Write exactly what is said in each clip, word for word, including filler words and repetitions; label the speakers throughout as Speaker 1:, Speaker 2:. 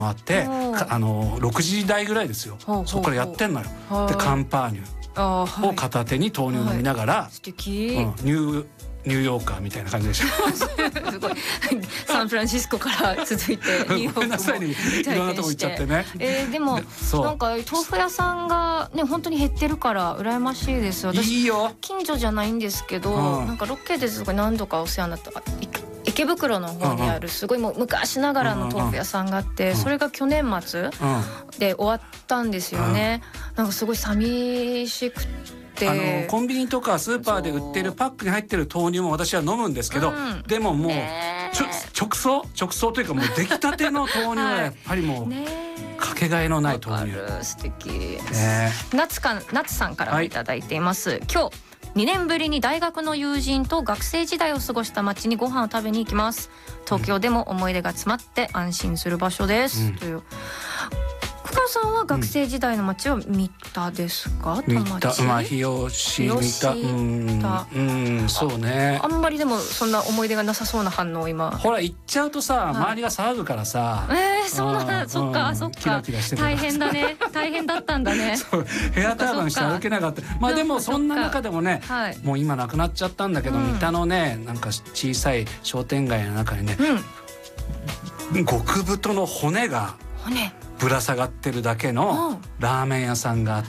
Speaker 1: あってあのろくじ台ぐらいですよ。そこからやってんのよ。でカンパーニュを片手に豆乳飲みながら、
Speaker 2: 素敵、
Speaker 1: うん、ニューニューヨーカーみたいな感じでしょ。
Speaker 2: すごいサンフランシスコから続いてニューヨークも
Speaker 1: ごめんなさいね、いろんなとこ行っちゃってね。
Speaker 2: えー、でもなんか豆腐屋さんがね本当に減ってるから羨ましいです。私
Speaker 1: いいよ、
Speaker 2: 近所じゃないんですけど、
Speaker 1: うん、
Speaker 2: なんかロケですごい何度かお世話になった池袋の方にあるすごいもう昔ながらの豆腐屋さんがあって、それが去年末で終わったんですよね。なんかすごい寂しくて。
Speaker 1: あのコンビニとかスーパーで売ってるパックに入ってる豆乳も私は飲むんですけど、うん、でももう、ね、ちょ直送直送というかもう出来たての豆乳はやっぱりもう、ね、かけがえのない豆乳。
Speaker 2: 素敵です、ね、夏か夏さんからもいただいています、はい、今日にねんぶりに大学の友人と学生時代を過ごした町にご飯を食べに行きます。東京でも思い出が詰まって安心する場所です、うん、という。深さんは学生時代の町は見たですか？
Speaker 1: 見た、まあ日吉見た、うん、うん、そうね。
Speaker 2: あんまりでもそんな思い出がなさそうな反応今。
Speaker 1: ほら行っちゃうとさ、周りが騒ぐからさ。
Speaker 2: えー、そうなんだ、そっかそっか。大変だね、大変だったんだね。
Speaker 1: そうヘアターバンして歩けなかった。まあでもそんな中でもね、もう今なくなっちゃったんだけど、三田のねなんか小さい商店街の中にね、極太の骨が。骨。ぶら下がってるだけのラーメン屋さんがあって、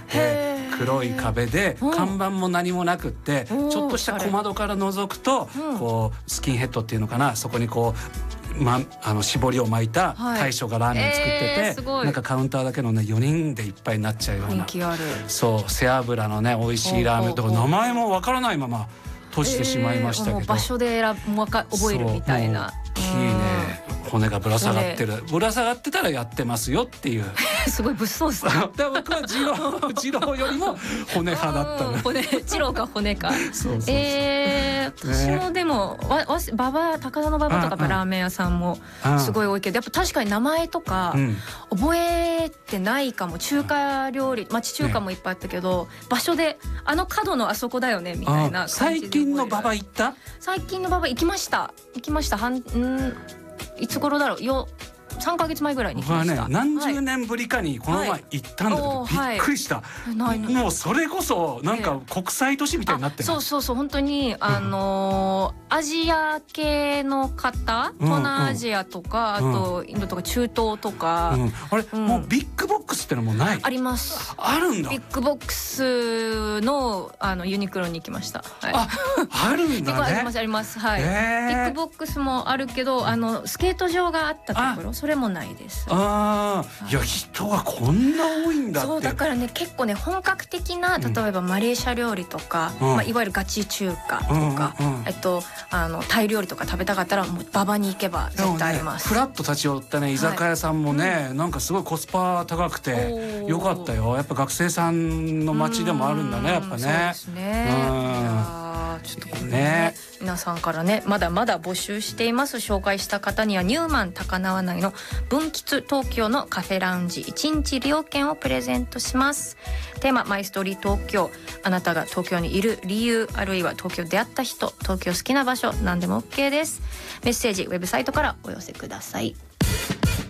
Speaker 1: 黒い壁で看板も何もなくって、ちょっとした小窓から覗くとこうスキンヘッドっていうのかな、そこにこう、ま、あの絞りを巻いた大将がラーメン作ってて、なんかカウンターだけのねよにんでいっぱいになっちゃうような、そう背脂のね美味しいラーメンとか名前もわからないまま閉じてしまいましたけど、
Speaker 2: 場所で選ぶ覚えるみたいな。
Speaker 1: 大きいね骨がぶら下がってる、ぶら下がってたらやってますよっていう。
Speaker 2: すごい物騒ですね。
Speaker 1: 僕は二郎二郎よりも骨派だったの。
Speaker 2: 骨二郎か骨か。そうそうそう。ええ、私もでもわわ馬場高田の馬場とかラーメン屋さんもすごい多いけど、やっぱ確かに名前とか覚えてないかも。中華料理町中華もいっぱいあったけど、場所であの角のあそこだよねみたいな。
Speaker 1: 最近の馬場行った？
Speaker 2: 最近の馬場行きました。行きました。はんんいつ頃だろうよ。さんかげつまえぐらいに行きました。
Speaker 1: 僕はね、何十年ぶりかにこの前行ったんだけど、びっくりした。もうそれこそなんか国際都市みたいになってる。
Speaker 2: そうそうそう、本当にあのアジア系の方、東南アジアとか、あとインドとか中東とか。
Speaker 1: あれもうビッグボックスってのもない？あ
Speaker 2: ります。
Speaker 1: あるんだ。
Speaker 2: ビッグボックスのあのユニクロに行きました。
Speaker 1: あ、あるんだね。
Speaker 2: ありますあります。はい。ビッグボックスもあるけど、あのスケート場があったところ、それもないです。
Speaker 1: ああ、いや人がこんな多いんだって。
Speaker 2: そうだからね、結構ね本格的な、例えばマレーシア料理とか、まあいわゆるガチ中華とか、えっとあのタイ料理とか食べたかったらもう馬場に行けば絶対あります。
Speaker 1: フラッと立ち寄ったね居酒屋さんもね、なんかすごいコスパ高くてよかったよ。やっぱ学生さんの街でもあるんだね、やっぱね。そうですね。ちょっとこれね、皆さんからねまだまだ募集しています。紹介した方にはニューマン高輪内の文吉東京のカフェラウンジいちにち利用券をプレゼントします。テーママイストーリー東京、あなたが東京にいる理由、あるいは東京で出会った人、東京好きな場所、何でも OK です。メッセージウェブサイトからお寄せください。